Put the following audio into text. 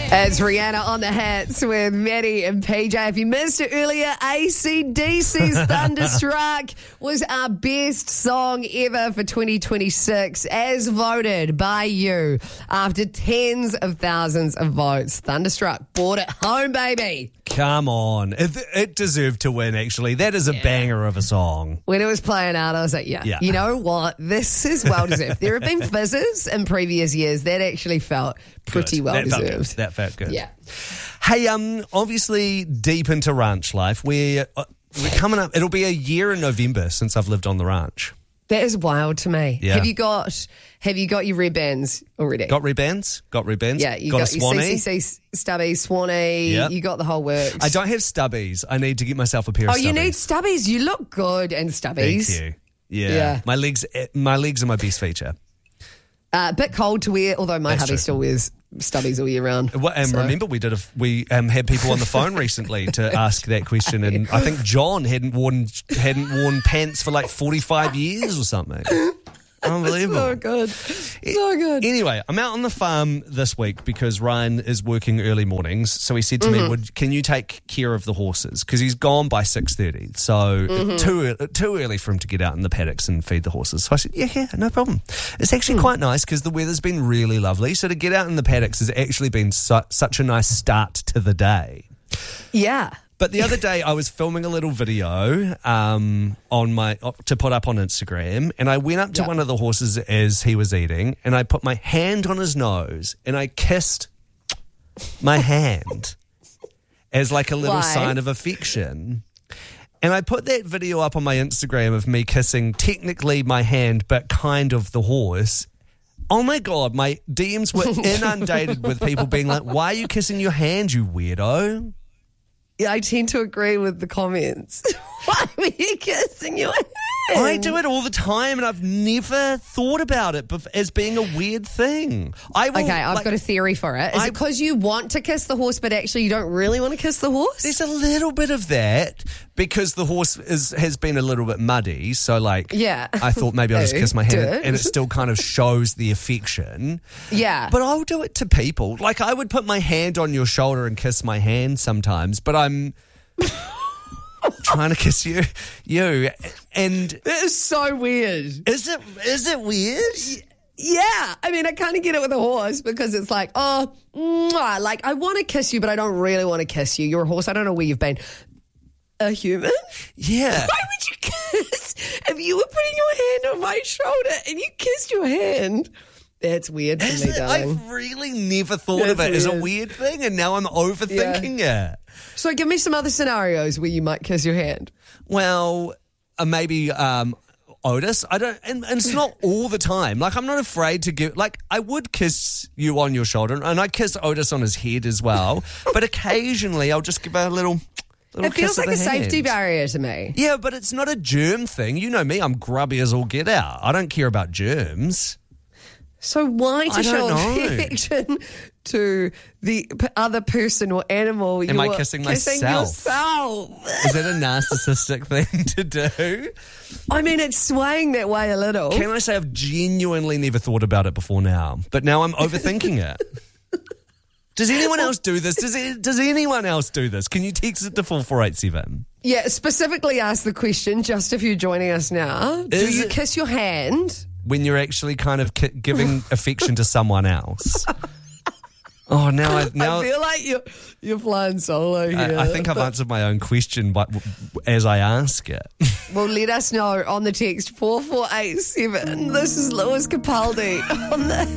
It's Rihanna on the hats with Maddie and PJ. If you missed it earlier, AC/DC's Thunderstruck was our best song ever for 2026, as voted by you after tens of thousands of votes. Thunderstruck brought it home, baby. Come on. It deserved to win, actually. That is a banger of a song. When it was playing out, I was like, yeah, you know what? This is well deserved. There have been fizzes in previous years that actually felt pretty well deserved. That felt good. Yeah. Hey, obviously deep into ranch life. We're coming up. It'll be a year in November since I've lived on the ranch. That is wild to me. Yeah. Have you got your red bands already? Got red bands? Yeah, you got a Swanee. your CCC stubbies, Swanee. Yep. You got the whole works. I don't have stubbies. I need to get myself a pair of stubbies. Oh, you need stubbies. You look good in stubbies. Thank you. Yeah. My legs are my best feature. A bit cold to wear, although my hubby still wears stubbies all year round. Remember, we had people on the phone recently to ask that question, and I think John hadn't worn pants for like 45 years or something. Unbelievable. So good. So good. Anyway, I'm out on the farm this week because Ryan is working early mornings. So he said to me, can you take care of the horses? Because he's gone by 6:30. So too early for him to get out in the paddocks and feed the horses. So I said, yeah, no problem. It's actually quite nice because the weather's been really lovely. So to get out in the paddocks has actually been such a nice start to the day. Yeah. But the other day I was filming a little video to put up on Instagram, and I went up to one of the horses as he was eating, and I put my hand on his nose and I kissed my hand as like a little sign of affection. And I put that video up on my Instagram of me kissing technically my hand, but kind of the horse. Oh my God, my DMs were inundated with people being like, why are you kissing your hand, you weirdo? Yeah, I tend to agree with the comments. Why were you kissing your hand? I do it all the time, and I've never thought about it as being a weird thing. I've got a theory for it. Is it because you want to kiss the horse, but actually you don't really want to kiss the horse? There's a little bit of that because the horse has been a little bit muddy. So, I thought maybe I'll just kiss my hand, and it still kind of shows the affection. Yeah. But I'll do it to people. Like, I would put my hand on your shoulder and kiss my hand sometimes, but I'm trying to kiss you, and that is so weird. Is it weird? Yeah, I mean, I kind of get it with a horse because it's like, oh, mwah, like I want to kiss you, but I don't really want to kiss you. You're a horse. I don't know where you've been. A human? Yeah. Why would you kiss if you were putting your hand on my shoulder and you kissed your hand? That's weird for me, darling. I've really never thought of it as a weird thing, and now I'm overthinking it. So give me some other scenarios where you might kiss your hand. Well, maybe Otis. I don't, and it's not all the time. Like, I'm not afraid to give. Like, I would kiss you on your shoulder, and I kiss Otis on his head as well. But occasionally, I'll just give a little. It feels like a safety barrier to me. Yeah, but it's not a germ thing. You know me, I'm grubby as all get out. I don't care about germs. So why to show affection to the other person or animal? Am I kissing myself? Is that a narcissistic thing to do? I mean, it's swaying that way a little. Can I say I've genuinely never thought about it before now, but now I'm overthinking it. Does anyone else do this? Does anyone else do this? Can you text it to 4487? Yeah, specifically ask the question, just if you're joining us now. Do you kiss your hand? When you're actually kind of giving affection to someone else. Oh, now I feel like you're flying solo here. I think I've answered my own question as I ask it. Well, let us know on the text 4487. This is Lewis Capaldi on the